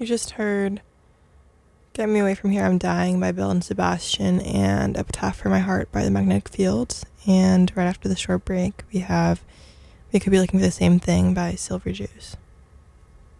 You just heard Get Me Away From Here, I'm Dying by Bill and Sebastian and Epitaph for My Heart by the Magnetic Fields. And right after the short break, we have We Could Be Looking for the Same Thing by Silver Juice.